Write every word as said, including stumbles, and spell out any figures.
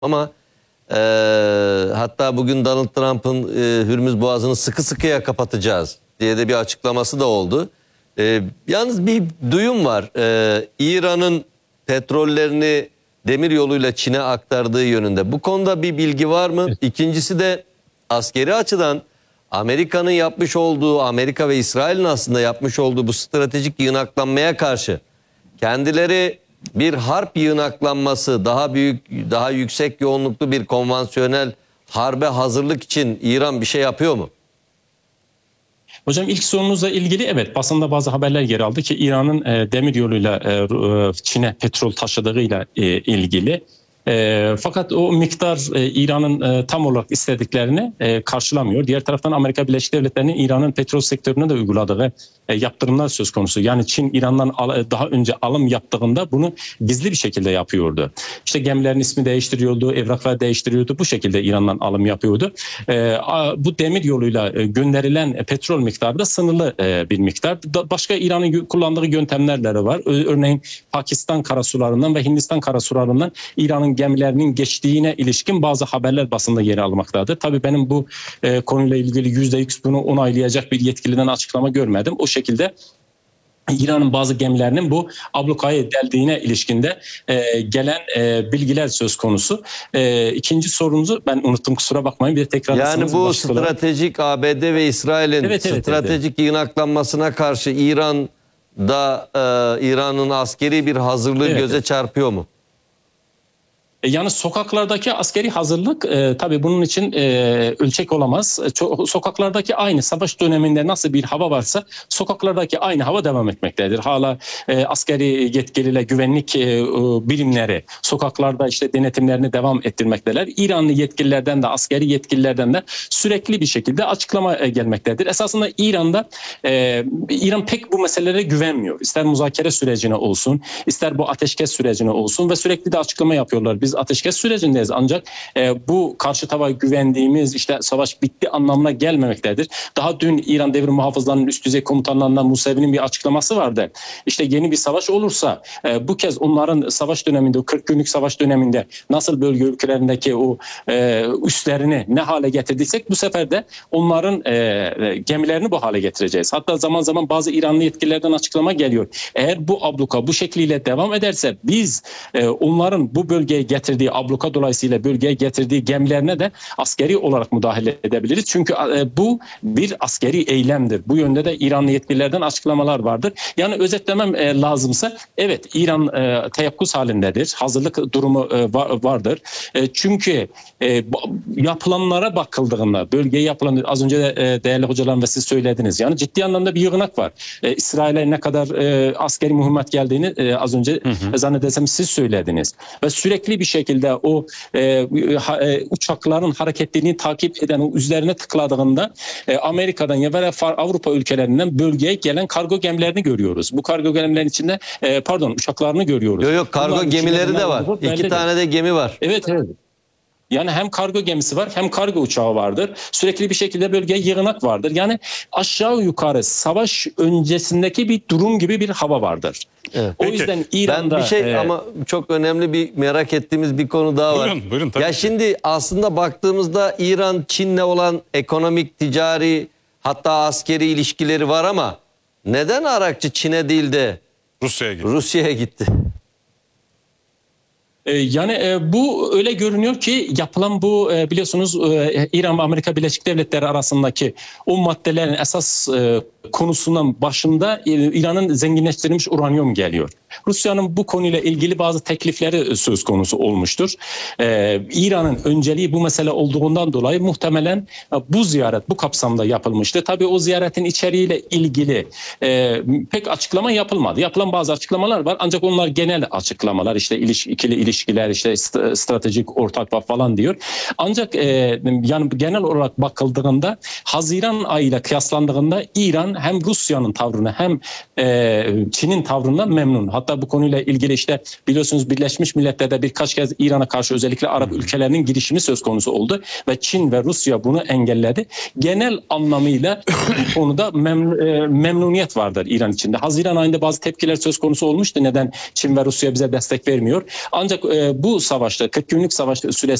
Ama e, hatta bugün Donald Trump'ın e, Hürmüz Boğazı'nı sıkı sıkıya kapatacağız diye de bir açıklaması da oldu. E, yalnız bir duyum var. E, İran'ın petrollerini demir yoluyla Çin'e aktardığı yönünde. Bu konuda bir bilgi var mı? Evet. İkincisi de askeri açıdan Amerika'nın yapmış olduğu, Amerika ve İsrail'in aslında yapmış olduğu bu stratejik yığınaklanmaya karşı kendileri bir harp yığınaklanması, daha büyük, daha yüksek yoğunluklu bir konvansiyonel harbe hazırlık için İran bir şey yapıyor mu? Hocam ilk sorunuzla ilgili evet basında bazı haberler yer aldı ki İran'ın e, demir yoluyla e, Çin'e petrol taşıdığıyla e, ilgili. E, fakat o miktar e, İran'ın e, tam olarak istediklerini e, karşılamıyor. Diğer taraftan Amerika Birleşik Devletleri'nin İran'ın petrol sektörüne de uyguladığı e, yaptırımlar söz konusu. Yani Çin İran'dan al, daha önce alım yaptığında bunu gizli bir şekilde yapıyordu. İşte gemilerin ismi değiştiriyordu, evraklar değiştiriyordu. Bu şekilde İran'dan alım yapıyordu. E, bu demir yoluyla e, gönderilen petrol miktarı da sınırlı e, bir miktar. Da, başka İran'ın kullandığı yöntemlerleri var. Örneğin Pakistan karasularından ve Hindistan karasularından İran'ın gemilerinin geçtiğine ilişkin bazı haberler basında yer almaktadır. Tabii benim bu e, konuyla ilgili yüzde yüz bunu onaylayacak bir yetkiliden açıklama görmedim. O şekilde İran'ın bazı gemilerinin bu ablukaya deldiğine ilişkinde e, gelen e, bilgiler söz konusu. E, ikinci sorunuzu ben unuttum, kusura bakmayın. Bir de tekrar yani bu stratejik olarak... A B D ve İsrail'in evet, evet, stratejik evet. yığınaklanmasına karşı İran'da e, İran'ın askeri bir hazırlığı evet, göze evet. çarpıyor mu? Yani sokaklardaki askeri hazırlık e, tabii bunun için e, ölçek olamaz. Ço- sokaklardaki aynı savaş döneminde nasıl bir hava varsa sokaklardaki aynı hava devam etmektedir. Hala e, askeri yetkililer, güvenlik e, birimleri sokaklarda işte denetimlerini devam ettirmekteler. İranlı yetkililerden de askeri yetkililerden de sürekli bir şekilde açıklama e, gelmektedir. Esasında İran'da e, İran pek bu meselelere güvenmiyor. İster muzakere sürecine olsun, ister bu ateşkes sürecine olsun ve sürekli de açıklama yapıyorlar. Biz ateşkes sürecindeyiz ancak e, bu karşı tarafa güvendiğimiz işte savaş bitti anlamına gelmemektedir. Daha dün İran Devrim Muhafızları'nın üst düzey komutanlarından Musevi'nin bir açıklaması vardı. İşte yeni bir savaş olursa e, bu kez onların savaş döneminde, o kırk günlük savaş döneminde nasıl bölge ülkelerindeki o e, üslerini ne hale getirdiysek bu sefer de onların e, gemilerini bu hale getireceğiz. Hatta zaman zaman bazı İranlı yetkililerden açıklama geliyor. Eğer bu abluka bu şekliyle devam ederse biz e, onların bu bölgeye getirdiği abluka dolayısıyla bölgeye getirdiği gemilerine de askeri olarak müdahale edebiliriz. Çünkü e, bu bir askeri eylemdir. Bu yönde de İranlı yetkililerden açıklamalar vardır. Yani özetlemem e, lazımsa evet İran e, teyakkuz halindedir. Hazırlık durumu e, var, vardır. E, çünkü e, yapılanlara bakıldığında bölgeye yapılan az önce de e, değerli hocalarım ve siz söylediniz. Yani ciddi anlamda bir yığınak var. E, İsrail'e ne kadar e, askeri mühimmat geldiğini e, az önce hı hı. zannedersem siz söylediniz. Ve sürekli bir şekilde o e, ha, e, uçakların hareketliliğini takip eden o üzerine tıkladığında e, Amerika'dan ya da Avrupa ülkelerinden bölgeye gelen kargo gemilerini görüyoruz. Bu kargo gemilerin içinde e, pardon uçaklarını görüyoruz. Yok yok kargo Bunların gemileri de var. İki tane de gemi var. Evet evet. Yani hem kargo gemisi var hem kargo uçağı vardır. Sürekli bir şekilde bölgeye yığınak vardır. Yani aşağı yukarı savaş öncesindeki bir durum gibi bir hava vardır. Evet. O Peki, yüzden İran'da... Ben bir şey e... ama çok önemli bir merak ettiğimiz bir konu daha var. Buyurun, buyurun, tabii ya ki. Şimdi aslında baktığımızda İran Çin'le olan ekonomik, ticari hatta askeri ilişkileri var ama neden Arakçı Çin'e değil de Rusya'ya gitti? Rusya'ya gitti? Yani bu öyle görünüyor ki yapılan bu biliyorsunuz İran ve Amerika Birleşik Devletleri arasındaki o maddelerin esas konusundan başında İran'ın zenginleştirilmiş uranyum geliyor. Rusya'nın bu konuyla ilgili bazı teklifleri söz konusu olmuştur. İran'ın önceliği bu mesele olduğundan dolayı muhtemelen bu ziyaret bu kapsamda yapılmıştı. Tabii o ziyaretin içeriğiyle ilgili pek açıklama yapılmadı. Yapılan bazı açıklamalar var ancak onlar genel açıklamalar, işte ikili ilişkiler, işte stratejik ortaklık falan diyor. Ancak e, yani genel olarak bakıldığında Haziran ayıyla kıyaslandığında İran hem Rusya'nın tavrını hem e, Çin'in tavrından memnun. Hatta bu konuyla ilgili işte biliyorsunuz Birleşmiş Milletler'de birkaç kez İran'a karşı özellikle Arap ülkelerinin girişimi söz konusu oldu ve Çin ve Rusya bunu engelledi. Genel anlamıyla bu konuda memnun, e, memnuniyet vardır İran içinde. Haziran ayında bazı tepkiler söz konusu olmuştu. Neden Çin ve Rusya bize destek vermiyor? Ancak Ancak e, bu savaşta, kırk günlük savaş süresinde